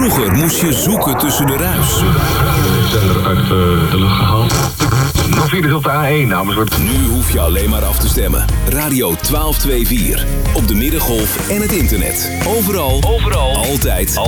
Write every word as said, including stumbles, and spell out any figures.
Vroeger moest je zoeken tussen de ruis. De zender uit de, de lucht gehaald. Nog vier op de A één namens wordt. Nu hoef je alleen maar af te stemmen. Radio twaalf vijfenveertig. Op de Middengolf en het internet. Overal, overal, altijd.